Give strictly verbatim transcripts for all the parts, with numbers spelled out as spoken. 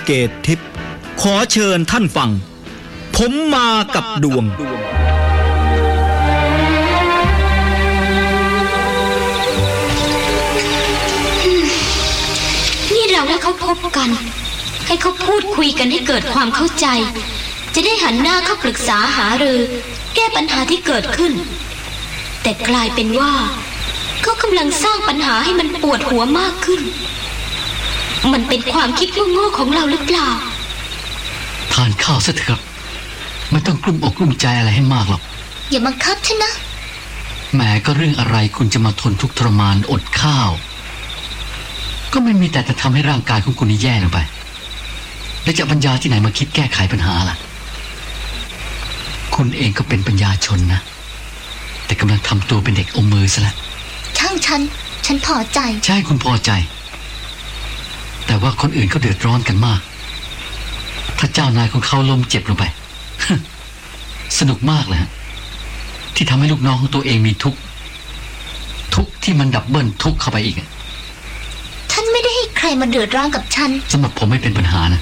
เกตทิพย์ขอเชิญท่านฟังผมมากับดวงนี่เราให้เขาพบกันให้เขาพูดคุยกันให้เกิดความเข้าใจจะได้หันหน้าเข้าปรึกษาหารือแก้ปัญหาที่เกิดขึ้นแต่กลายเป็นว่าเขากำลังสร้างปัญหาให้มันปวดหัวมากขึ้นมันเป็นความคิดโง่ๆของเราหรือเปล่าทานข้าวซะเถอะครับไม่ต้องกลุ้มอกกลุ้มใจอะไรให้มากหรอกอย่าบังคับฉันนะแหมก็เรื่องอะไรคุณจะมาทนทุกข์ทรมานอดข้าวก็ไม่มีแต่จะทำให้ร่างกายของคุณนี่แย่ลงไปแล้วจะปัญญาที่ไหนมาคิดแก้ไขปัญหาล่ะคุณเองก็เป็นปัญญาชนนะแต่กำลังทำตัวเป็นเด็กอมมือซะแล้วช่างฉันฉันพอใจใช่คุณพอใจแต่ว่าคนอื่นเขาเดือดร้อนกันมากถ้าเจ้านายของเขาล้มเจ็บลงไปสนุกมากเลยฮะที่ทำให้ลูกน้องของตัวเองมีทุกข์ทุกข์ที่มันดับเบิลทุกข์เข้าไปอีกฉันไม่ได้ให้ใครมาเดือดร้อนกับฉันสำหรับผมไม่เป็นปัญหานะ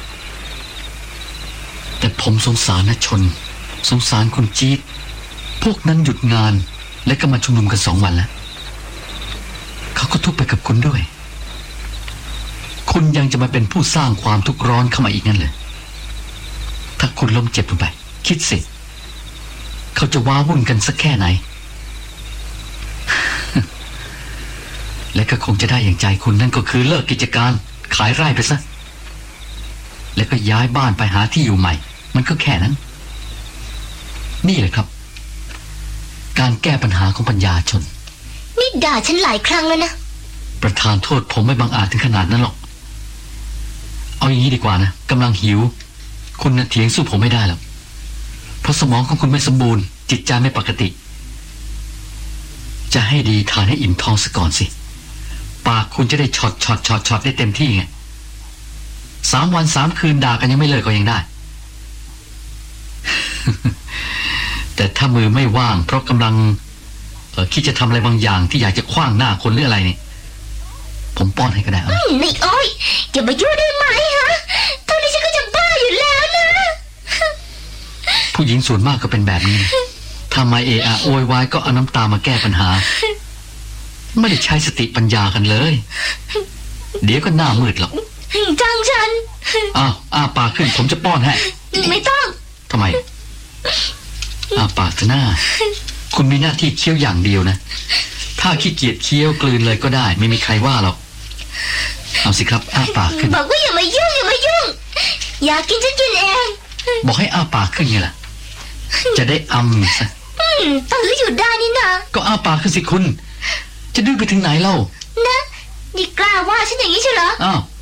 แต่ผมสงสารนะชนสงสารคุณจี๊ดพวกนั้นหยุดงานและก็มาชุมนุมกันสองวันแล้วเขาก็ทุกข์ไปกับคุณด้วยคุณยังจะมาเป็นผู้สร้างความทุกข์ร้อนเข้ามาอีกนั่นเลยถ้าคุณล้มเจ็บลงไปคิดสิเขาจะว้าวุ่นกันสักแค่ไหน และก็คงจะได้อย่างใจคุณนั่นก็คือเลิกกิจการขายไร่ไปซะแล้วก็ย้ายบ้านไปหาที่อยู่ใหม่มันก็แค่นั้นนี่แหละครับการแก้ปัญหาของปัญญาชนนี่ด่าฉันหลายครั้งแล้วนะประธานโทษผมไม่บังอาจถึงขนาดนั้นหรอกเอาอย่างนี้ดีกว่านะกำลังหิวคุณนะเถียงสู้ผมไม่ได้หรอกเพราะสมองของคุณไม่สมบูรณ์จิตใจไม่ปกติจะให้ดีทานให้อิ่มท้องซะก่อนสิปากคุณจะได้ช็อตช็อตช็อตช็อตได้เต็มที่ไงสามวันสามคืนด่ากันยังไม่เลิกก็ยังได้ แต่ถ้ามือไม่ว่างเพราะกำลังเอ่อคิดจะทำอะไรบางอย่างที่อยากจะขว้างหน้าคนหรืออะไรนี่ผมป้อนให้ก็ได้นี่โอ้ยอย่ามายุ่งได้ไหมฮะตอนนี้ฉันก็จะบ้าอยู่แล้วนะผู้หญิงส่วนมากก็เป็นแบบนี้ทำไมเอะอะโวยวายก็เอาน้ำตามาแก้ปัญหาไม่ได้ใช้สติปัญญากันเลยเดี๋ยวก็หน้ามืดหรอกจังฉันอ้าวอ้าปากขึ้นผมจะป้อนให้ไม่ต้องทำไมอ้าปากเถอะหน้าคุณมีหน้าที่เคี้ยวอย่างเดียวนะถ้าขี้เกียจเคี้ยวกลืนเลยก็ได้ไม่มีใครว่าหรอกเอาสิครับอ้าปากขึ้นบอกว่าอย่ามายุ่งอย่ามายุ่งอยากกินฉันกินเองบอกให้อ้าปากขึ้นไงล่ะจะได้อำซะตื้ออยู่ได้นี่นะก็อ้าปากขึ้นสิคุณจะดื้อไปถึงไหนเล่านะนี่กล้าว่าฉันอย่างนี้ใช่เหรออ้าว